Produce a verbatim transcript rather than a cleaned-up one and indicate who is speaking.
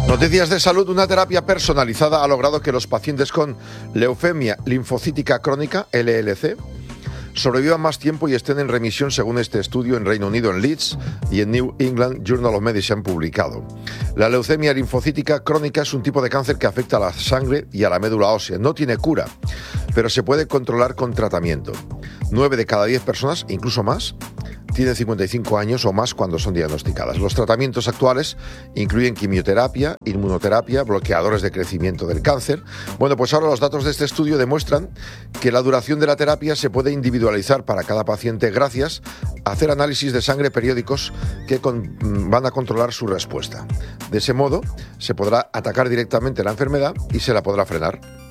Speaker 1: Noticias de salud. Una terapia personalizada ha logrado que los pacientes con leucemia linfocítica crónica, L L C, sobrevivan más tiempo y estén en remisión, según este estudio en Reino Unido, en Leeds, y en New England Journal of Medicine publicado. La leucemia linfocítica crónica es un tipo de cáncer que afecta a la sangre y a la médula ósea. No tiene cura, pero se puede controlar con tratamiento. Nueve de cada diez personas, incluso más, tienen cincuenta y cinco años o más cuando son diagnosticadas. Los tratamientos actuales incluyen quimioterapia, inmunoterapia, bloqueadores de crecimiento del cáncer. Bueno, pues ahora los datos de este estudio demuestran que la duración de la terapia se puede individualizar para cada paciente gracias a hacer análisis de sangre periódicos que con, van a controlar su respuesta. De ese modo, se podrá atacar directamente la enfermedad y se la podrá frenar.